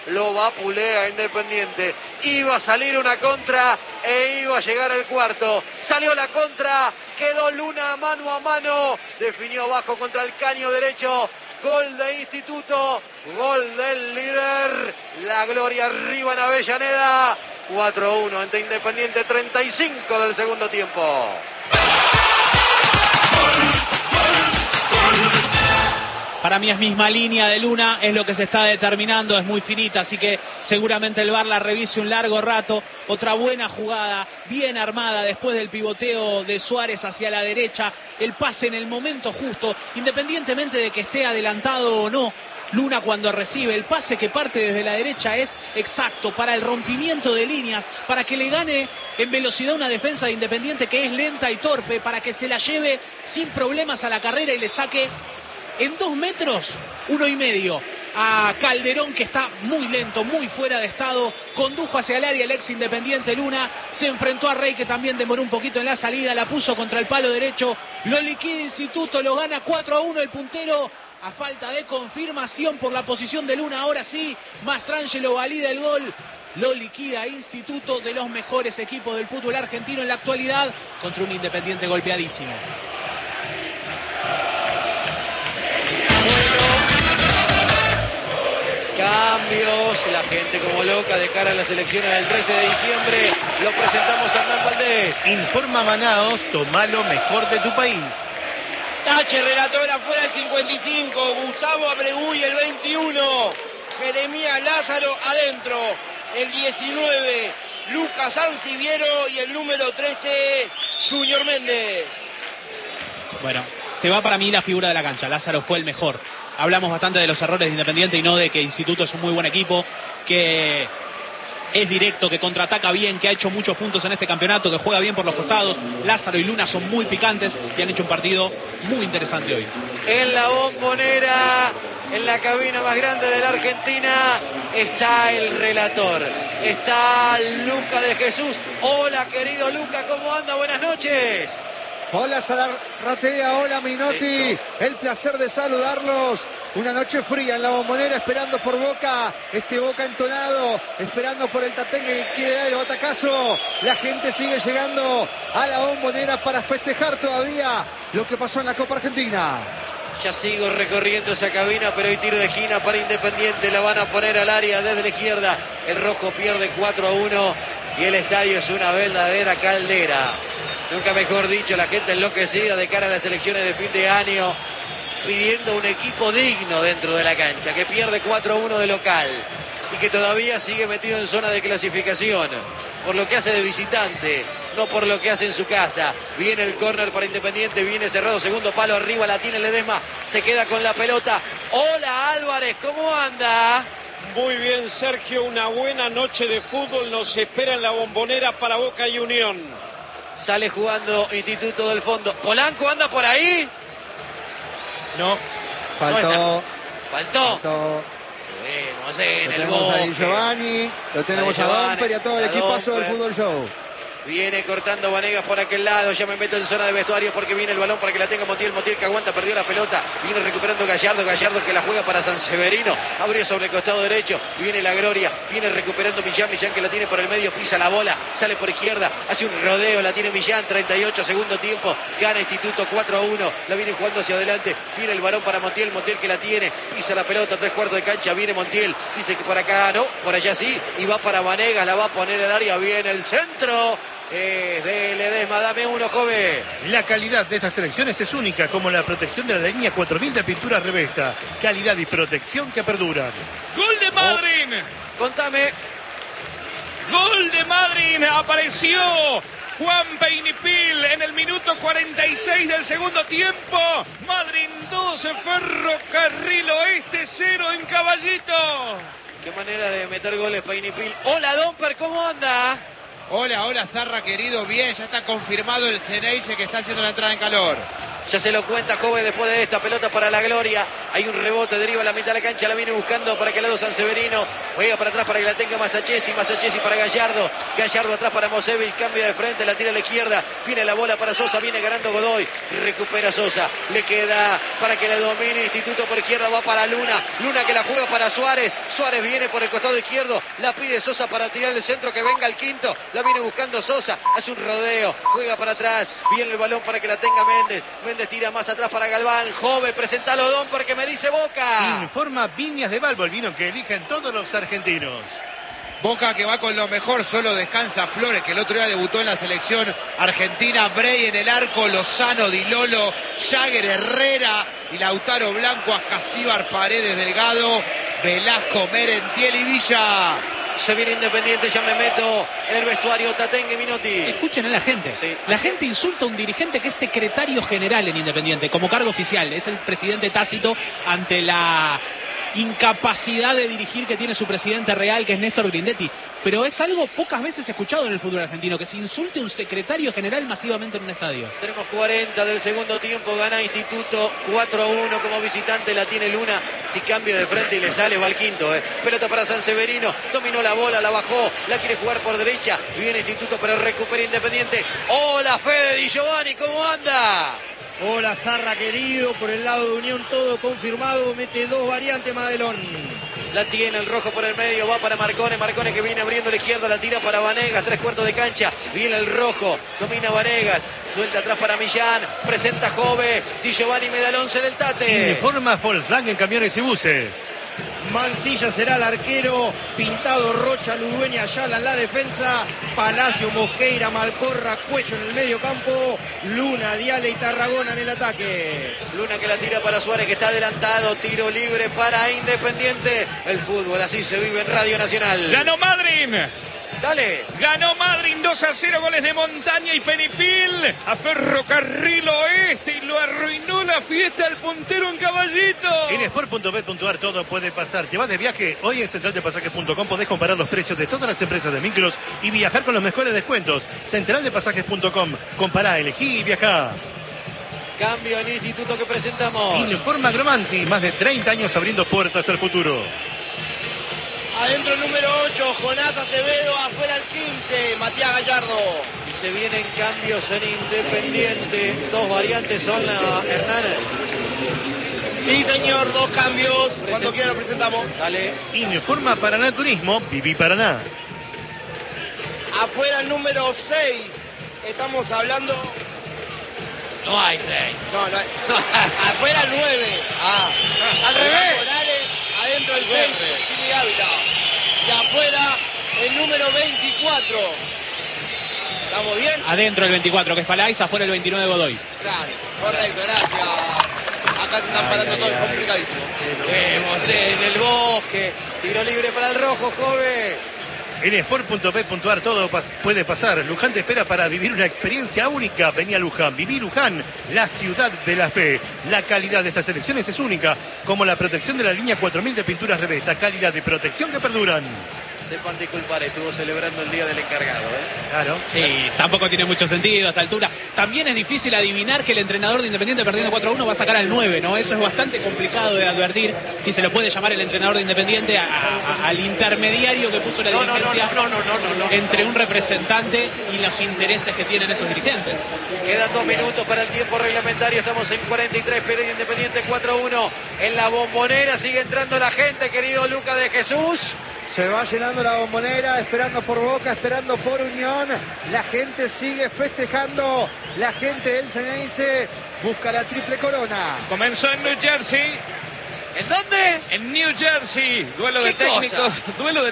lo vapulea Independiente. Iba a salir una contra e iba a llegar el cuarto. Salió la contra, quedó Luna mano a mano, definió bajo contra el caño derecho. Gol de Instituto, gol del líder. La gloria arriba en Avellaneda. 4-1 ante Independiente, 35 del segundo tiempo. Para mí es misma línea de Luna, es lo que se está determinando, es muy finita, así que seguramente el VAR la revise un largo rato. Otra buena jugada, bien armada después del pivoteo de Suárez hacia la derecha, el pase en el momento justo, independientemente de que esté adelantado o no. Luna cuando recibe el pase que parte desde la derecha es exacto para el rompimiento de líneas, para que le gane en velocidad una defensa de Independiente que es lenta y torpe, para que se la lleve sin problemas a la carrera y le saque en 2 metros, 1,5 a Calderón, que está muy lento, muy fuera de estado. Condujo hacia el área el ex Independiente Luna, se enfrentó a Rey, que también demoró un poquito en la salida, la puso contra el palo derecho, lo liquida Instituto, lo gana 4-1 el puntero, a falta de confirmación por la posición de Luna. Ahora sí, Mastrangelo valida el gol, lo liquida Instituto, de los mejores equipos del fútbol argentino en la actualidad, contra un Independiente golpeadísimo. Cambios, la gente como loca de cara a las elecciones del 13 de diciembre. Lo presentamos a Hernán Valdés. Informa Manaos, toma lo mejor de tu país. Tache, relator afuera el 55, Gustavo Abreguy el 21, Jeremías Lázaro adentro, el 19, Lucas Anciviero y el número 13, Junior Méndez. Bueno, se va para mí la figura de la cancha, Lázaro fue el mejor. Hablamos bastante de los errores de Independiente y no de que Instituto es un muy buen equipo, que es directo, que contraataca bien, que ha hecho muchos puntos en este campeonato, que juega bien por los costados. Lázaro y Luna son muy picantes y han hecho un partido muy interesante hoy. En la Bombonera, en la cabina más grande de la Argentina, está el relator. Está Luca de Jesús. Hola, querido Luca, ¿cómo anda? Buenas noches. Hola Salarratea, hola Minotti, el placer de saludarlos. Una noche fría en la Bombonera, esperando por Boca, Boca entonado, esperando por el Tatengue que quiere dar el batacazo. La gente sigue llegando a la Bombonera para festejar todavía lo que pasó en la Copa Argentina. Ya sigo recorriendo esa cabina, pero hay tiro de esquina para Independiente, la van a poner al área desde la izquierda. El rojo pierde 4-1 y el estadio es una verdadera caldera. Nunca mejor dicho, la gente enloquecida de cara a las elecciones de fin de año, pidiendo un equipo digno dentro de la cancha, que pierde 4-1 de local y que todavía sigue metido en zona de clasificación, por lo que hace de visitante, no por lo que hace en su casa. Viene el córner para Independiente, viene cerrado, segundo palo arriba, la tiene Ledesma, se queda con la pelota. Hola Álvarez, ¿cómo anda? Muy bien, Sergio, una buena noche de fútbol nos espera en la Bombonera para Boca y Unión. Sale jugando Instituto del fondo. ¿Polanco anda por ahí? No. Faltó. Faltó. Vemos en el bosque. Ahí Giovanni, lo tenemos a Domper y a todo el equipazo del Fútbol Show. Viene cortando Vanegas por aquel lado, ya me meto en zona de vestuario porque viene el balón para que la tenga Montiel que aguanta, perdió la pelota, viene recuperando Gallardo que la juega para San Severino, abrió sobre el costado derecho, viene la Gloria, viene recuperando Millán que la tiene por el medio, pisa la bola, sale por izquierda, hace un rodeo, la tiene Millán, 38 segundo tiempo, gana Instituto 4-1, la viene jugando hacia adelante, viene el balón para Montiel que la tiene, pisa la pelota, 3/4 de cancha, viene Montiel, dice que por acá no, por allá sí, y va para Vanegas, la va a poner al área, viene el centro. De Ledesma, dame uno, joven. La calidad de estas selecciones es única, como la protección de la línea 4000 de pintura Revesta. Calidad y protección que perduran. ¡Gol de Madryn! Contame. ¡Gol de Madryn! Apareció Juan Peinipil en el minuto 46 del segundo tiempo. Madryn 12, Ferrocarril Oeste 0 en Caballito. Qué manera de meter goles, Peinipil. Hola, Domper, ¿cómo anda? Hola, Zarra, querido, bien, ya está confirmado el Ceneice que está haciendo la entrada en calor. Ya se lo cuenta, joven, después de esta pelota para la Gloria. Hay un rebote, deriva a la mitad de la cancha, la viene buscando para que el lado Sanseverino. Juega para atrás para que la tenga Masachesi para Gallardo. Gallardo atrás para Mosevich, cambia de frente, la tira a la izquierda. Viene la bola para Sosa, viene ganando Godoy. Recupera Sosa, le queda para que la domine Instituto por izquierda, va para Luna. Luna que la juega para Suárez. Suárez viene por el costado izquierdo, la pide Sosa para tirar el centro, que venga el quinto. La viene buscando Sosa, hace un rodeo, juega para atrás. Viene el balón para que la tenga Méndez. Méndez tira más atrás para Galván. Jove, presentalo Don porque me dice Boca. Informa Viñas de Balbo, el vino que eligen todos los argentinos. Boca que va con lo mejor, solo descansa Flores, que el otro día debutó en la selección argentina. Bray en el arco, Lozano, Di Lolo, Jagger, Herrera y Lautaro Blanco, Ascasíbar, Paredes, Delgado, Velasco, Merentiel y Villa. Se viene Independiente, ya me meto en el vestuario. Tatengue, Minotti. Escuchen a la gente. Sí. La gente insulta a un dirigente que es secretario general en Independiente, como cargo oficial. Es el presidente tácito ante la incapacidad de dirigir que tiene su presidente real, que es Néstor Grindetti. Pero es algo pocas veces escuchado en el fútbol argentino, que se insulte a un secretario general masivamente en un estadio. Tenemos 40 del segundo tiempo, gana Instituto 4-1 como visitante, la tiene Luna. Si cambia de frente y le sale, va al quinto. Pelota para Sanseverino, dominó la bola, la bajó, la quiere jugar por derecha. Viene Instituto, pero recupera Independiente. ¡Hola, Fede Di Giovanni! ¿Cómo anda? Hola, Zarra querido, por el lado de Unión todo confirmado, mete dos variantes Madelón. La tiene el rojo por el medio, va para Marcone, Marcone que viene abriendo la izquierda, la tira para Vanegas, 3/4 de cancha, viene el rojo, domina Vanegas, suelta atrás para Millán, presenta Jove, Di Giovanni me da el 11 del Tate. Informa Volkswagen Camiones y Buses. Mancilla será el arquero, Pintado, Rocha, Ludueña, Ayala en la defensa, Palacio, Mosqueira, Malcorra, Cuello en el medio campo, Luna, Diale y Tarragona en el ataque. Luna que la tira para Suárez que está adelantado, tiro libre para Independiente. El fútbol así se vive en Radio Nacional. Ganó Madryn. Dale. Ganó Madryn 2-0, goles de Montaña y Penipil a Ferrocarril Oeste y lo arruinó la fiesta al puntero en Caballito. En sport.bet.ar todo puede pasar. ¿Te vas de viaje? Hoy en centraldepasajes.com podés comparar los precios de todas las empresas de micros y viajar con los mejores descuentos. Centraldepasajes.com. Compará, elegí y viajá. Cambio en Instituto que presentamos. Informa Gromanti, más de 30 años abriendo puertas al futuro. Adentro el número 8, Jonás Acevedo, afuera el 15, Matías Gallardo. Y se vienen cambios en Independiente. Dos variantes son la Hernán. Sí, señor, dos cambios. Cuando quiera lo presentamos. Dale. Informa Paraná Turismo, Viví Paraná. Afuera el número 6. Estamos hablando... No hay 6. No. Afuera el 9. Al revés. Morales, adentro el 6. Jimmy Ávila. Y afuera el número 24. ¿Estamos bien? Adentro el 24, que es Palais, afuera el 29 Godoy. Claro, correcto, gracias. Acá se están parando todo, es complicadísimo. Vemos en el bosque. Tiro libre para el rojo, Jove. En sport.bet.ar todo puede pasar. Luján te espera para vivir una experiencia única. Vení a Luján. Viví Luján, la ciudad de la fe. La calidad de estas elecciones es única, como la protección de la línea 4000 de pinturas Revesta. Calidad de protección que perduran. Sepan disculpar, estuvo celebrando el día del encargado, Claro. Sí, tampoco tiene mucho sentido a esta altura. También es difícil adivinar que el entrenador de Independiente perdiendo 4-1 va a sacar al 9, ¿no? Eso es bastante complicado de advertir, si se lo puede llamar el entrenador de Independiente al intermediario que puso la dirigencia entre un representante y los intereses que tienen esos dirigentes. Quedan 2 minutos para el tiempo reglamentario. Estamos en 43, pierde Independiente 4-1. En la Bombonera sigue entrando la gente, querido Lucas de Jesús. Se va llenando la Bombonera, esperando por Boca, esperando por Unión. La gente sigue festejando. La gente del Ceneice busca la triple corona. Comenzó en New Jersey. ¿En dónde? En New Jersey. Duelo de ¿Qué cosa? técnicos. Duelo de